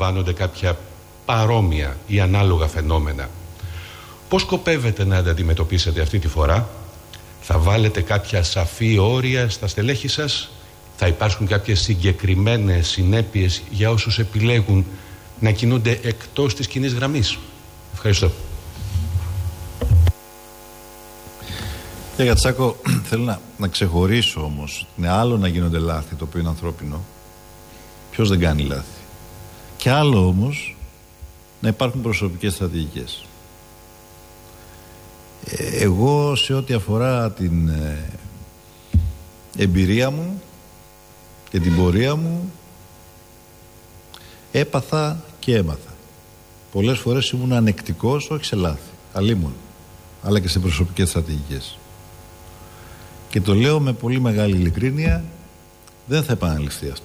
επαναλαμβάνονται κάποια παρόμοια ή ανάλογα φαινόμενα. Πώς σκοπεύετε να τα αντιμετωπίσετε αυτή τη φορά? Θα βάλετε κάποια σαφή όρια στα στελέχη σας? Θα υπάρχουν κάποιες συγκεκριμένες συνέπειες για όσους επιλέγουν να κινούνται εκτός της κοινής γραμμής? Ευχαριστώ. Κύριε Κατσάκο, θέλω να ξεχωρίσω όμως. Είναι άλλο να γίνονται λάθη, το οποίο είναι ανθρώπινο. Ποιος δεν κάνει λάθη? Και άλλο όμως να υπάρχουν προσωπικές στρατηγικές. Εγώ, σε ό,τι αφορά την εμπειρία μου και την πορεία μου, έπαθα και έμαθα. Πολλές φορές ήμουν ανεκτικός, όχι σε λάθη, αλλήμον, αλλά και σε προσωπικές στρατηγικές. Και το λέω με πολύ μεγάλη ειλικρίνεια, δεν θα επαναληφθεί αυτό.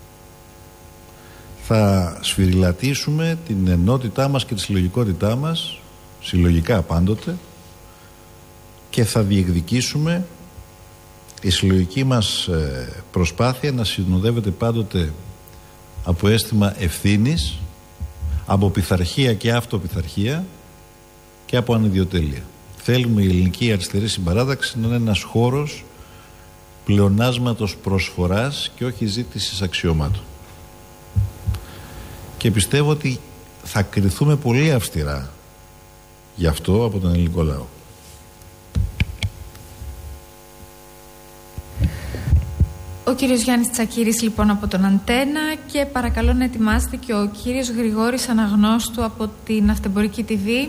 Θα σφυριλατήσουμε την ενότητά μας και τη συλλογικότητά μας, συλλογικά πάντοτε, και θα διεκδικήσουμε η συλλογική μας προσπάθεια να συνοδεύεται πάντοτε από αίσθημα ευθύνης, από πειθαρχία και αυτοπειθαρχία και από ανιδιοτέλεια. Θέλουμε η ελληνική αριστερή συμπαράταξη να είναι ένας χώρος πλεονάσματος προσφοράς και όχι ζήτησης αξιωμάτων. Και πιστεύω ότι θα κριθούμε πολύ αυστηρά γι' αυτό από τον ελληνικό λαό. Ο κύριος Γιάννης Τσακύρης λοιπόν από τον Αντένα, και παρακαλώ να ετοιμάστε και ο κύριος Γρηγόρης Αναγνώστου από την Αυτεμπορική TV.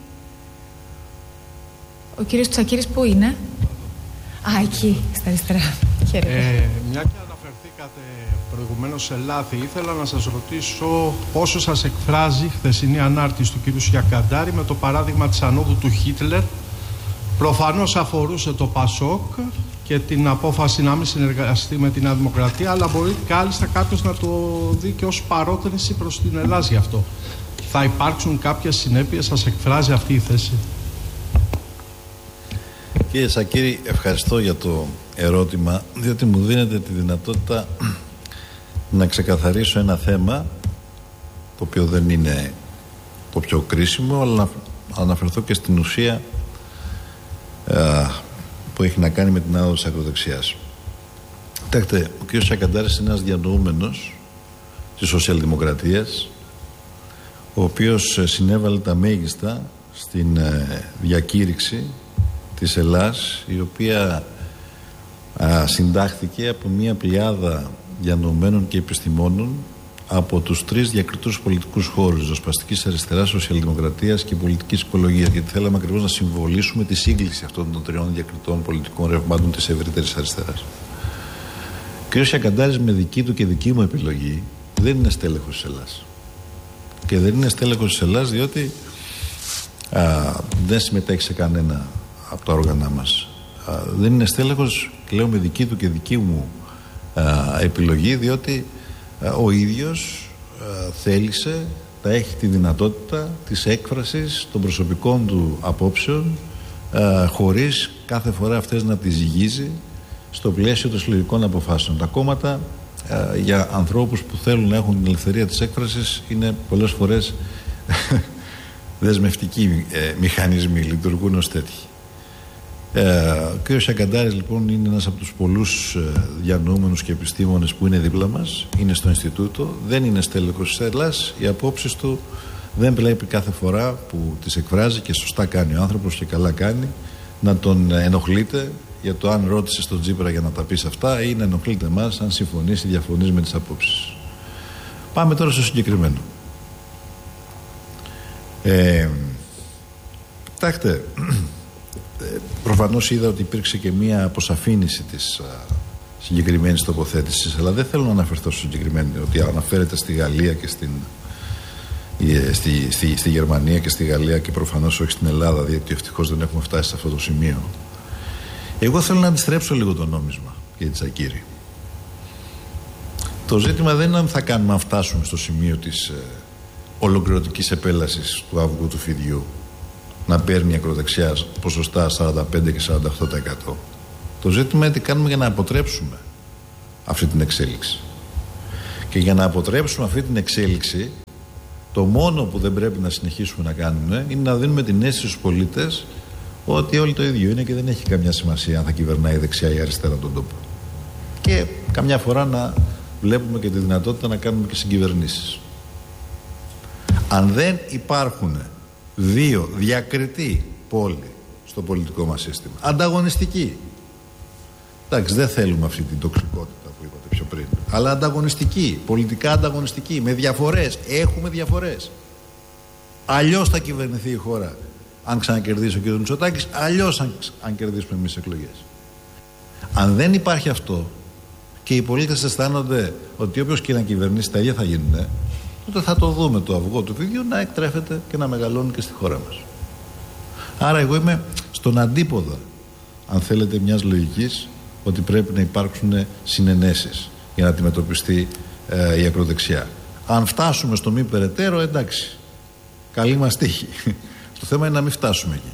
Ο κύριος Τσακύρης πού είναι? Α, εκεί, στα αριστερά. Χαίρετε. Μια και αναφερθήκατε προηγουμένως σε λάθη, ήθελα να σας ρωτήσω πόσο σας εκφράζει η χθεσινή ανάρτηση του κύριου Σιακαντάρη με το παράδειγμα της ανόδου του Χίτλερ. Προφανώς αφορούσε το ΠΑΣΟΚ και την απόφαση να μην συνεργαστεί με τη Νέα Δημοκρατία, αλλά μπορεί κάλλιστα κάποιος να το δει και ως παρότρινση προς την Ελλάδα γι' αυτό. Θα υπάρξουν κάποιες συνέπειες? Σας εκφράζει αυτή η θέση? Κύριε Σακύρη, ευχαριστώ για το ερώτημα, διότι μου δίνετε τη δυνατότητα να ξεκαθαρίσω ένα θέμα το οποίο δεν είναι το πιο κρίσιμο, αλλά να αναφερθώ και στην ουσία που έχει να κάνει με την άδοση της ακροδεξιάς. Κοιτάξτε, ο κ. Σιακαντάρης είναι ένας διανοούμενος της σοσιαλδημοκρατίας, ο οποίος συνέβαλε τα μέγιστα στην διακήρυξη της Ελλάς, η οποία συντάχθηκε από μια πλειάδα διανοουμένων και επιστημόνων από τους τρεις διακριτούς πολιτικούς χώρους, ριζοσπαστικής αριστεράς, σοσιαλδημοκρατίας και πολιτικής οικολογίας, γιατί θέλαμε ακριβώς να συμβολήσουμε τη σύγκληση αυτών των τριών διακριτών πολιτικών ρευμάτων της ευρύτερης αριστεράς. Ο κ. Σιακαντάρης, με δική του και δική μου επιλογή, δεν είναι στέλεχος της Ελλάς. Και δεν είναι στέλεχος της Ελλάς διότι δεν συμμετέχει σε κανένα από τα όργανα μας. Δεν είναι στέλεχος, λέω, με δική του και δική μου επιλογή, διότι ο ίδιος θέλησε, θα έχει τη δυνατότητα της έκφρασης των προσωπικών του απόψεων, χωρίς κάθε φορά αυτές να τις ζυγίζει στο πλαίσιο των συλλογικών αποφάσεων. Τα κόμματα για ανθρώπους που θέλουν να έχουν την ελευθερία της έκφρασης είναι πολλές φορές δεσμευτικοί μηχανισμοί, λειτουργούν ως τέτοιοι. Ο κ. Σιακαντάρης λοιπόν είναι ένας από τους πολλούς διανοούμενους και επιστήμονες που είναι δίπλα μας, είναι στο Ινστιτούτο, δεν είναι στέλεχος της Ελλάς. Οι απόψεις του δεν πρέπει κάθε φορά που τις εκφράζει, και σωστά κάνει ο άνθρωπος και καλά κάνει, να τον ενοχλείτε για το αν ρώτησε στον Τσίπρα για να τα πεις αυτά, ή να ενοχλείτε εμάς αν συμφωνείς ή διαφωνείς με τις απόψεις. Πάμε τώρα στο συγκεκριμένο. Κοιτάξτε, προφανώς είδα ότι υπήρξε και μία αποσαφήνιση της συγκεκριμένης τοποθέτησης, αλλά δεν θέλω να αναφερθώ στο συγκεκριμένο, ότι αναφέρεται στη Γαλλία και στη Γερμανία και στη Γαλλία και προφανώς όχι στην Ελλάδα, διότι ευτυχώς δεν έχουμε φτάσει σε αυτό το σημείο. Εγώ θέλω να αντιστρέψω λίγο το νόμισμα, κύριε Τσακύρη. Το ζήτημα δεν είναι αν θα κάνουμε να φτάσουμε στο σημείο της ολοκληρωτικής επέλασης του αυγού του φιδιού, να παίρνει η ακροδεξιά ποσοστά 45 και 48%. Το ζήτημα είναι τι κάνουμε για να αποτρέψουμε αυτή την εξέλιξη. Και για να αποτρέψουμε αυτή την εξέλιξη Το μόνο που δεν πρέπει να συνεχίσουμε να κάνουμε είναι να δίνουμε την αίσθηση στους πολίτες ότι όλοι το ίδιο είναι και δεν έχει καμιά σημασία αν θα κυβερνάει η δεξιά ή η αριστερά τον τόπο. Και καμιά φορά να βλέπουμε και τη δυνατότητα να κάνουμε και συγκυβερνήσεις. Αν δεν υπάρχουν δύο διακριτοί πόλοι στο πολιτικό μας σύστημα, ανταγωνιστικοί, εντάξει, δεν θέλουμε αυτή την τοξικότητα που είπατε πιο πριν, αλλά ανταγωνιστικοί, πολιτικά ανταγωνιστικοί, με διαφορές, έχουμε διαφορές. Αλλιώς θα κυβερνηθεί η χώρα αν ξανακερδίσει ο κ. Μητσοτάκης, αλλιώς αν κερδίσουμε εμείς εκλογές. Αν δεν υπάρχει αυτό και οι πολίτες αισθάνονται ότι όποιος και να κυβερνήσει τα ίδια θα γίνουν, τότε θα το δούμε το αυγό του βίντεο να εκτρέφεται και να μεγαλώνει και στη χώρα μας. Άρα εγώ είμαι στον αντίποδα, αν θέλετε, μιας λογικής ότι πρέπει να υπάρξουν συνενέσεις για να αντιμετωπιστεί η ακροδεξιά. Αν φτάσουμε στο μη περαιτέρω, εντάξει, καλή μας τύχη. Το θέμα είναι να μην φτάσουμε εκεί.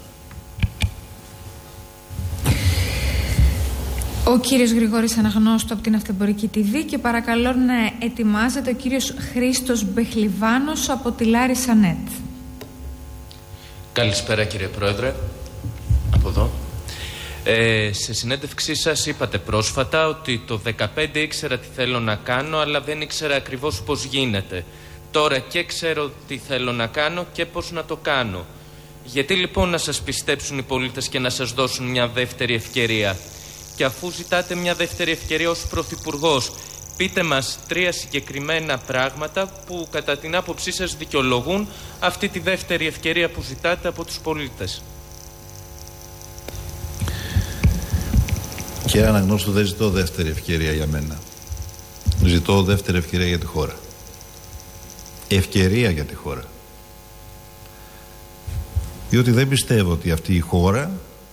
Ο κύριος Γρηγόρης Αναγνώστου από την Αυτεμπορική TV και παρακαλώ να ετοιμάζεται ο κύριος Χρήστος Μπεχλιβάνος από τη Λάρισα Νετ. Καλησπέρα κύριε Πρόεδρε. Από εδώ. Σε συνέντευξή σας είπατε πρόσφατα ότι το 2015 ήξερα τι θέλω να κάνω, αλλά δεν ήξερα ακριβώς πώς γίνεται. Τώρα και ξέρω τι θέλω να κάνω και πώς να το κάνω. Γιατί λοιπόν να σας πιστέψουν οι πολίτες και να σας δώσουν μια δεύτερη ευκαιρία? Και αφού ζητάτε μια δεύτερη ευκαιρία ως Πρωθυπουργός, πείτε μας 3 συγκεκριμένα πράγματα που κατά την άποψή σας δικαιολογούν αυτή τη δεύτερη ευκαιρία που ζητάτε από τους πολίτες. Κύριε Αναγνώστου, δεν ζητώ δεύτερη ευκαιρία για μένα. Ζητώ δεύτερη ευκαιρία για τη χώρα. Ευκαιρία για τη χώρα. Διότι δεν πιστεύω ότι αυτή η χώρα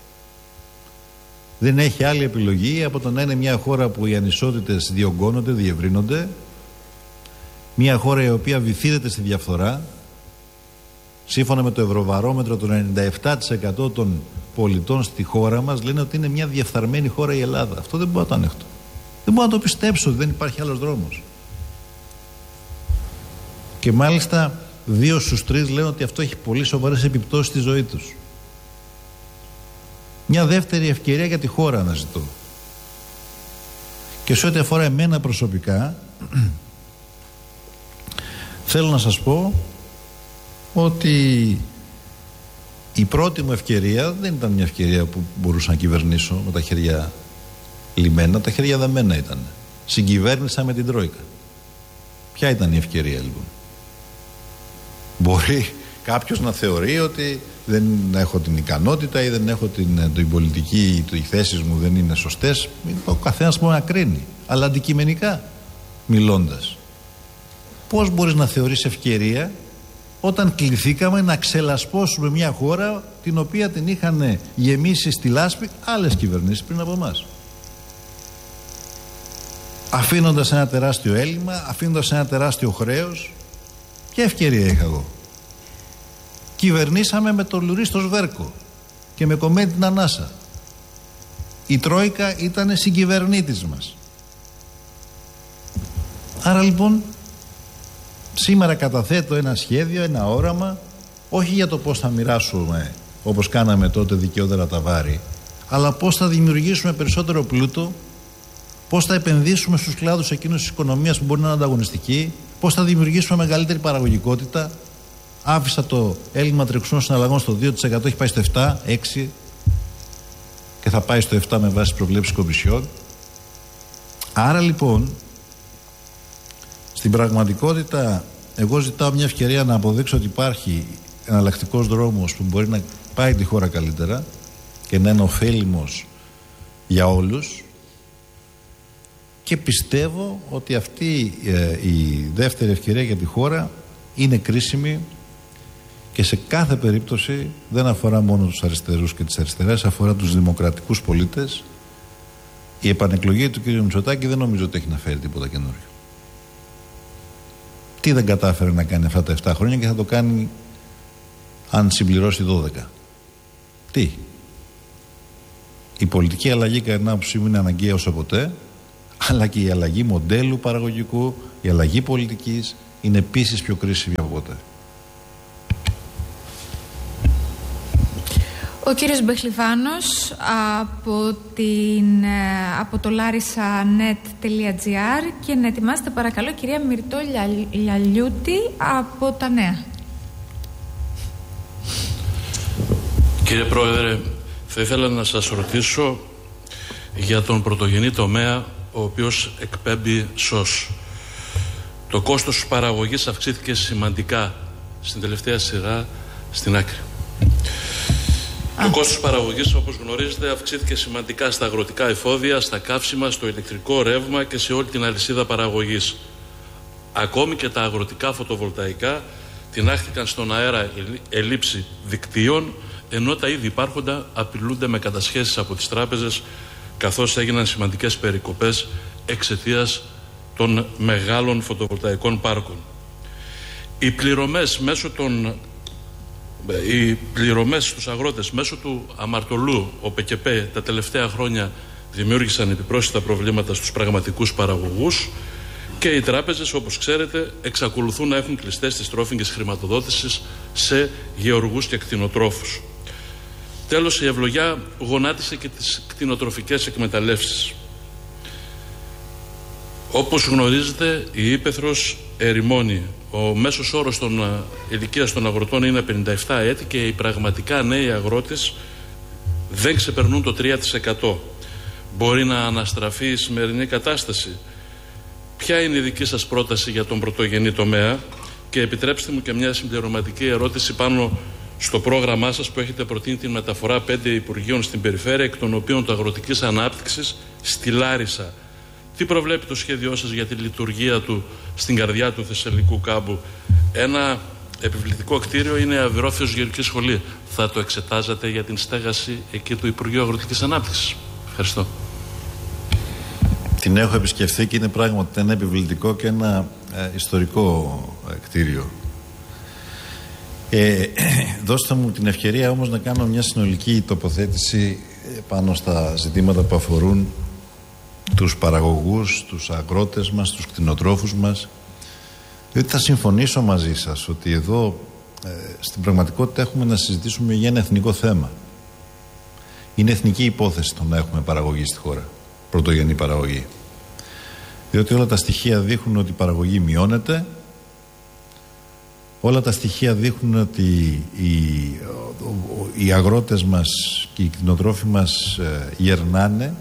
δεν έχει άλλη επιλογή από το να είναι μια χώρα που οι ανισότητες διωγγώνονται, διευρύνονται, μια χώρα η οποία βυθίζεται στη διαφθορά. Σύμφωνα με το Ευρωβαρόμετρο, το 97% των πολιτών στη χώρα μας λένε ότι είναι μια διεφθαρμένη χώρα η Ελλάδα. Αυτό δεν μπορώ να το ανέχτω. Δεν μπορώ να το πιστέψω ότι δεν υπάρχει άλλος δρόμος. Και μάλιστα 2 στους 3 λένε ότι αυτό έχει πολύ σοβαρές επιπτώσεις στη ζωή τους. Μια δεύτερη ευκαιρία για τη χώρα αναζητώ. Και σε ό,τι αφορά εμένα προσωπικά, θέλω να σας πω ότι η πρώτη μου ευκαιρία δεν ήταν μια ευκαιρία που μπορούσα να κυβερνήσω με τα χέρια λυμμένα, τα χέρια δεμένα ήταν. Συγκυβέρνησα με την Τρόικα. Ποια ήταν η ευκαιρία λοιπόν? Μπορεί κάποιος να θεωρεί ότι δεν έχω την ικανότητα ή δεν έχω την πολιτική, οι θέσεις μου δεν είναι σωστές. Ο καθένας μπορεί να κρίνει. Αλλά αντικειμενικά μιλώντας, πώς μπορείς να θεωρείς ευκαιρία όταν κληθήκαμε να ξελασπώσουμε μια χώρα την οποία την είχαν γεμίσει στη λάσπη άλλες κυβερνήσεις πριν από εμάς, αφήνοντας ένα τεράστιο έλλειμμα, αφήνοντας ένα τεράστιο χρέος? Ποια ευκαιρία είχα εγώ? Κυβερνήσαμε με το λουρί στο σβέρκο και με κομμένη την ανάσα. Η Τρόικα ήταν συγκυβερνήτης μας. Άρα λοιπόν σήμερα καταθέτω ένα σχέδιο, ένα όραμα, όχι για το πώς θα μοιράσουμε όπως κάναμε τότε δικαιότερα τα βάρη, αλλά πώς θα δημιουργήσουμε περισσότερο πλούτο, πώς θα επενδύσουμε στους κλάδους εκείνους της οικονομίας που μπορεί να είναι ανταγωνιστικοί, πώς θα δημιουργήσουμε μεγαλύτερη παραγωγικότητα. Άφησα το έλλειμμα τρεξινών συναλλαγών στο 2%, έχει πάει στο 7, 6 και θα πάει στο 7 με βάση προβλέψεις Κομισιόν. Άρα λοιπόν στην πραγματικότητα εγώ ζητάω μια ευκαιρία να αποδείξω ότι υπάρχει εναλλακτικός δρόμος που μπορεί να πάει τη χώρα καλύτερα και να είναι ωφέλιμος για όλους, και πιστεύω ότι αυτή η δεύτερη ευκαιρία για τη χώρα είναι κρίσιμη και σε κάθε περίπτωση δεν αφορά μόνο τους αριστερούς και τις αριστερές, αφορά τους δημοκρατικούς πολίτες. Η επανεκλογή του κ. Μητσοτάκη δεν νομίζω ότι έχει να φέρει τίποτα καινούριο. Τι δεν κατάφερε να κάνει αυτά τα 7 χρόνια και θα το κάνει αν συμπληρώσει 12? Τι? Η πολιτική αλλαγή κατά την άποψή μου είναι αναγκαία όσο ποτέ, αλλά και η αλλαγή μοντέλου παραγωγικού, η αλλαγή πολιτικής είναι επίσης πιο κρίσιμη από ποτέ. Ο κύριος Μπεχλιβάνος από το larissanet.gr και να ετοιμάσετε παρακαλώ κυρία Μυρτώ Λιαλιούτη από τα Νέα. Κύριε Πρόεδρε, θα ήθελα να σας ρωτήσω για τον πρωτογενή τομέα ο οποίος εκπέμπει ΣΟΣ. Το κόστος παραγωγής αυξήθηκε σημαντικά στην τελευταία σειρά στην άκρη. Το κόστος παραγωγής, όπως γνωρίζετε, αυξήθηκε σημαντικά στα αγροτικά εφόδια, στα καύσιμα, στο ηλεκτρικό ρεύμα και σε όλη την αλυσίδα παραγωγής. Ακόμη και τα αγροτικά φωτοβολταϊκά τινάχθηκαν στον αέρα ελλείψη δικτύων, ενώ τα ήδη υπάρχοντα απειλούνται με κατασχέσεις από τις τράπεζες, καθώς έγιναν σημαντικές περικοπές εξαιτίας των μεγάλων φωτοβολταϊκών πάρκων. Οι πληρωμές στους αγρότες μέσω του αμαρτωλού ΟΠΕΚΕΠΕ τα τελευταία χρόνια δημιούργησαν επιπρόσθετα προβλήματα στους πραγματικούς παραγωγούς και οι τράπεζες, όπως ξέρετε, εξακολουθούν να έχουν κλειστές τις τρόφιγγες χρηματοδότησης σε γεωργούς και κτηνοτρόφους. Τέλος, η ευλογιά γονάτισε και τις κτηνοτροφικές εκμεταλλεύσεις. Όπως γνωρίζετε, η ύπαιθρος ερημώνει. Ο μέσος όρος ηλικίας των αγροτών είναι 57 έτη και οι πραγματικά νέοι αγρότες δεν ξεπερνούν το 3%. Μπορεί να αναστραφεί η σημερινή κατάσταση? Ποια είναι η δική σας πρόταση για τον πρωτογενή τομέα? Και επιτρέψτε μου και μια συμπληρωματική ερώτηση πάνω στο πρόγραμμά σας που έχετε προτείνει την μεταφορά 5 υπουργείων στην περιφέρεια, εκ των οποίων το αγροτικής ανάπτυξης στη Λάρισα. Τι προβλέπει το σχέδιό σας για τη λειτουργία του στην καρδιά του Θεσσαλικού κάμπου? Ένα επιβλητικό κτίριο είναι Αβυρόφιος Γεωργική Σχολή. Θα το εξετάζατε για την στέγαση εκεί του Υπουργείου Αγροτικής Ανάπτυξης? Ευχαριστώ. Την έχω επισκεφθεί και είναι πράγματι ένα επιβλητικό και ένα ιστορικό κτίριο. Δώστε μου την ευκαιρία όμως να κάνω μια συνολική τοποθέτηση πάνω στα ζητήματα που αφορούν τους παραγωγούς, τους αγρότες μας, τους κτηνοτρόφους μας, διότι θα συμφωνήσω μαζί σας ότι εδώ στην πραγματικότητα έχουμε να συζητήσουμε για ένα εθνικό θέμα. Είναι εθνική υπόθεση το να έχουμε παραγωγή στη χώρα, πρωτογενή παραγωγή, διότι όλα τα στοιχεία δείχνουν ότι η παραγωγή μειώνεται, όλα τα στοιχεία δείχνουν ότι οι αγρότες μας και οι κτηνοτρόφοι μας γερνάνε,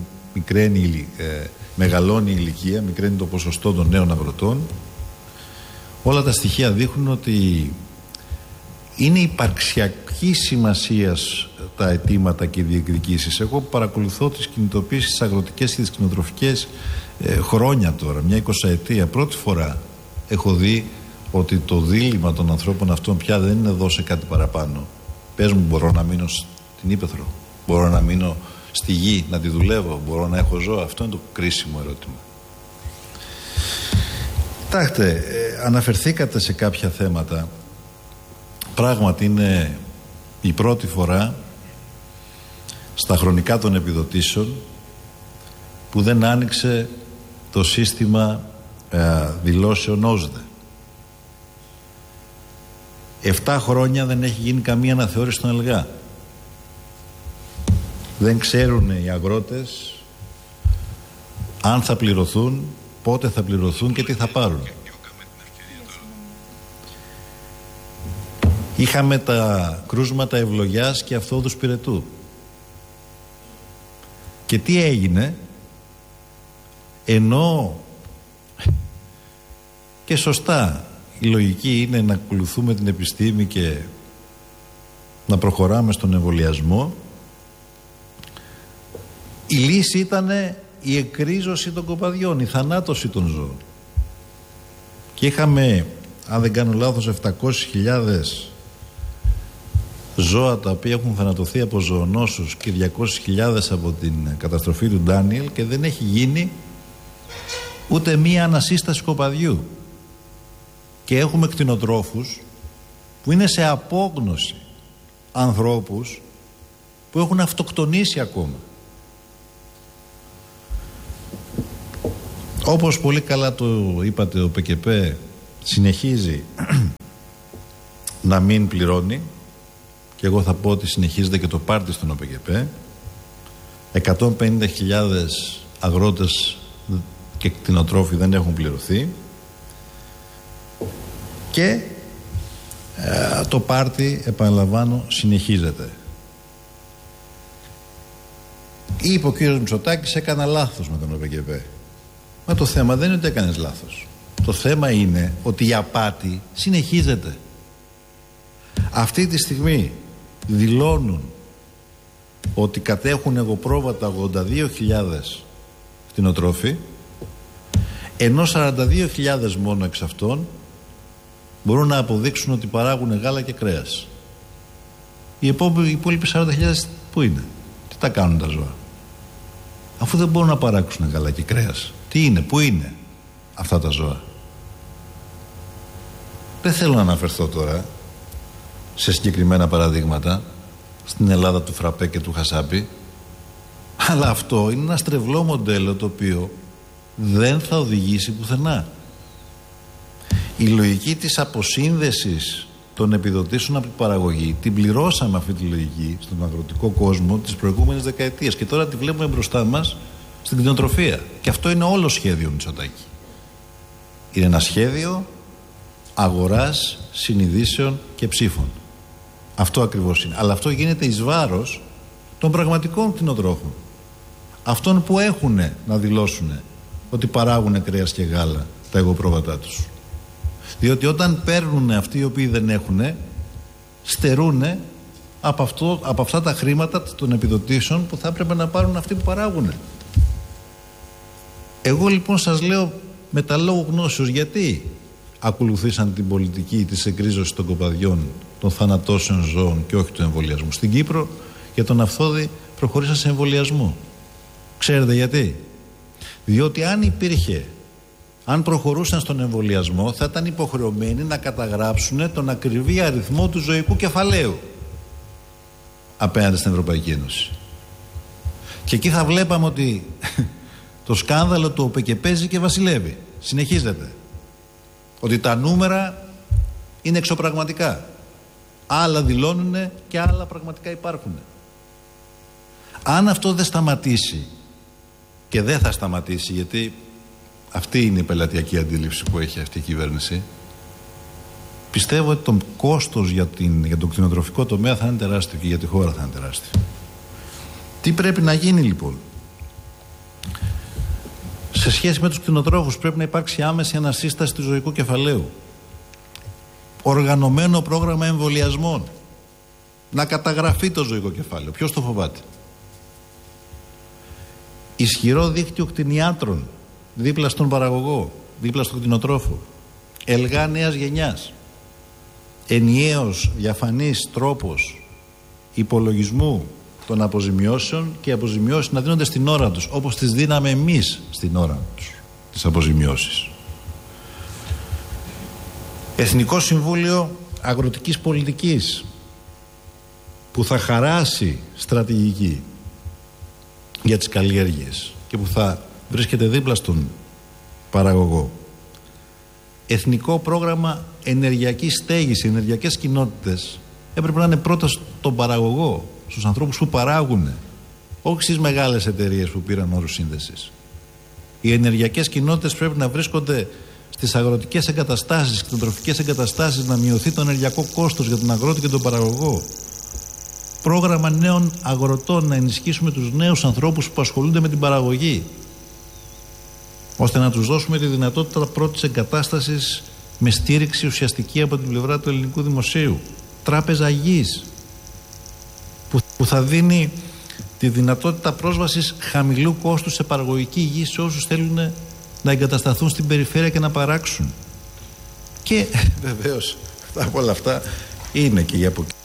μεγαλώνει η ηλικία, μικραίνει το ποσοστό των νέων αγροτών. Όλα τα στοιχεία δείχνουν ότι είναι υπαρξιακή σημασίας τα αιτήματα και οι διεκδικήσεις. Εγώ που παρακολουθώ τις κινητοποίησεις τις αγροτικές και τις κτηνοτροφικές χρόνια τώρα, μια 20ετία, πρώτη φορά έχω δει ότι το δίλημμα των ανθρώπων αυτών πια δεν είναι δώσε κάτι παραπάνω. Πες μου, μπορώ να μείνω στην ύπαιθρο? Μπορώ να μείνω στη γη, να τη δουλεύω? Μπορώ να έχω ζώα? Αυτό είναι το κρίσιμο ερώτημα. Κοιτάξτε, αναφερθήκατε σε κάποια θέματα. Πράγματι είναι η πρώτη φορά στα χρονικά των επιδοτήσεων που δεν άνοιξε το σύστημα δηλώσεων ΩΣΔΕ. 7 χρόνια δεν έχει γίνει καμία αναθεώρηση στον ΕΛΓΑ. Δεν ξέρουν οι αγρότες αν θα πληρωθούν, πότε θα πληρωθούν και τι θα πάρουν. Είχαμε τα κρούσματα ευλογιάς και αυθόδους πυρετού. Και τι έγινε? Ενώ και σωστά η λογική είναι να ακολουθούμε την επιστήμη και να προχωράμε στον εμβολιασμό, η λύση ήταν η εκρίζωση των κοπαδιών, η θανάτωση των ζώων. Και είχαμε, αν δεν κάνω λάθος, 700.000 ζώα τα οποία έχουν θανατωθεί από ζωονόσους και 200.000 από την καταστροφή του Ντάνιελ και δεν έχει γίνει ούτε μία ανασύσταση κοπαδιού. Και έχουμε κτηνοτρόφους που είναι σε απόγνωση, ανθρώπους που έχουν αυτοκτονήσει ακόμα. Όπως πολύ καλά το είπατε, ο ΠΚΠ συνεχίζει να μην πληρώνει και εγώ θα πω ότι συνεχίζεται και το πάρτι στον ΟΠΕΚΕΠΕ. 150.000 αγρότες και κτηνοτρόφοι δεν έχουν πληρωθεί και το πάρτι, επαναλαμβάνω, συνεχίζεται. Είπε ο κύριος Μητσοτάκης, έκανα λάθος με τον ΟΠΕΚΕΠΕ. Μα το θέμα δεν είναι ότι έκανες λάθος. Το θέμα είναι ότι η απάτη συνεχίζεται. Αυτή τη στιγμή δηλώνουν ότι κατέχουν εγωπρόβατα 82.000 κτηνοτρόφοι, ενώ 42.000 μόνο εξ αυτών μπορούν να αποδείξουν ότι παράγουν γάλα και κρέας. Οι υπόλοιποι 40.000 πού είναι, τι τα κάνουν τα ζώα? Αφού δεν μπορούν να παράξουν γάλα και κρέας, τι είναι, πού είναι αυτά τα ζώα? Δεν θέλω να αναφερθώ τώρα σε συγκεκριμένα παραδείγματα στην Ελλάδα του Φραπέ και του Χασάπη, αλλά αυτό είναι ένα στρεβλό μοντέλο το οποίο δεν θα οδηγήσει πουθενά. Η λογική της αποσύνδεσης των επιδοτήσεων από την παραγωγή την πληρώσαμε αυτή τη λογική στον αγροτικό κόσμο τις προηγούμενες δεκαετίες και τώρα τη βλέπουμε μπροστά μας στην κτηνοτροφία. Και αυτό είναι όλο σχέδιο Μητσοτάκη. Είναι ένα σχέδιο αγοράς συνειδήσεων και ψήφων. Αυτό ακριβώς είναι. Αλλά αυτό γίνεται εις βάρος των πραγματικών κτηνοτρόφων. Αυτών που έχουν να δηλώσουν ότι παράγουν κρέας και γάλα τα εγωπρόβατά τους. Διότι όταν παίρνουν αυτοί οι οποίοι δεν έχουν, στερούν από αυτά τα χρήματα των επιδοτήσεων που θα έπρεπε να πάρουν αυτοί που παράγουν. Εγώ λοιπόν σας λέω με τα λόγου γνώσεως γιατί ακολουθήσαν την πολιτική της εκρίζωσης των κοπαδιών, των θανατώσεων ζώων και όχι του εμβολιασμού. Στην Κύπρο για τον Αυθόδη προχωρήσαν σε εμβολιασμό. Ξέρετε γιατί? Διότι αν προχωρούσαν στον εμβολιασμό θα ήταν υποχρεωμένοι να καταγράψουν τον ακριβή αριθμό του ζωικού κεφαλαίου απέναντι στην Ευρωπαϊκή Ένωση. Και εκεί θα βλέπαμε ότι το σκάνδαλο του ΟΠΕΚΕΠΕ παίζει και βασιλεύει. Συνεχίζεται. Ότι τα νούμερα είναι εξωπραγματικά. Άλλα δηλώνουν και άλλα πραγματικά υπάρχουν. Αν αυτό δεν σταματήσει, και δεν θα σταματήσει γιατί αυτή είναι η πελατειακή αντίληψη που έχει αυτή η κυβέρνηση, πιστεύω ότι το κόστος για το κτηνοτροφικό τομέα θα είναι τεράστιο και για τη χώρα θα είναι τεράστιο. Τι πρέπει να γίνει λοιπόν? Σε σχέση με τους κτηνοτρόφους πρέπει να υπάρξει άμεση ανασύσταση του ζωικού κεφαλαίου, οργανωμένο πρόγραμμα εμβολιασμών, να καταγραφεί το ζωικό κεφάλαιο. Ποιος το φοβάται? Ισχυρό δίκτυο κτηνιάτρων δίπλα στον παραγωγό, δίπλα στον κτηνοτρόφο, ελγά νέας γενιάς, ενιαίος διαφανής τρόπος υπολογισμού των αποζημιώσεων και οι αποζημιώσεις να δίνονται στην ώρα τους, όπως τις δίναμε εμείς στην ώρα τους, τις αποζημιώσεις. Εθνικό Συμβούλιο Αγροτικής Πολιτικής που θα χαράσει στρατηγική για τις καλλιέργειες και που θα βρίσκεται δίπλα στον παραγωγό. Εθνικό πρόγραμμα ενεργειακής στέγης, ενεργειακές κοινότητες έπρεπε να είναι πρώτα στον παραγωγό, στους ανθρώπους που παράγουν, όχι στις μεγάλες εταιρείες που πήραν όρους σύνδεσης. Οι ενεργειακές κοινότητες πρέπει να βρίσκονται στις αγροτικές εγκαταστάσεις, στις κτηνοτροφικές εγκαταστάσεις, να μειωθεί το ενεργειακό κόστος για τον αγρότη και τον παραγωγό. Πρόγραμμα νέων αγροτών, να ενισχύσουμε τους νέους ανθρώπους που ασχολούνται με την παραγωγή, ώστε να τους δώσουμε τη δυνατότητα πρώτης εγκατάστασης με στήριξη ουσιαστική από την πλευρά του ελληνικού δημοσίου. Τράπεζα γης που θα δίνει τη δυνατότητα πρόσβασης χαμηλού κόστους σε παραγωγική γη σε όσους θέλουν να εγκατασταθούν στην περιφέρεια και να παράξουν. Και βεβαίως από όλα αυτά είναι και η